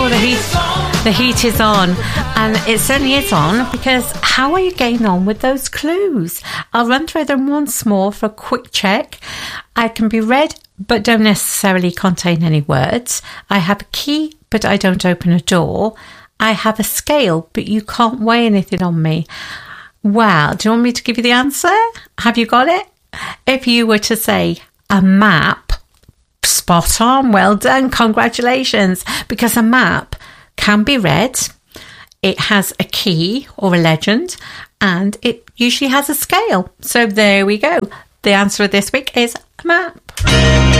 Oh, the heat is on, and it certainly is on, because how are you getting on with those clues? I'll run through them once more for a quick check. I can be read but don't necessarily contain any words. I have a key but I don't open a door. I have a scale but you can't weigh anything on me. Well, do you want me to give you the answer? Have you got it? If you were to say a map, spot on, well done, congratulations, because a map can be read, it has a key or a legend, and it usually has a scale. So there we go. The answer of this week is a map.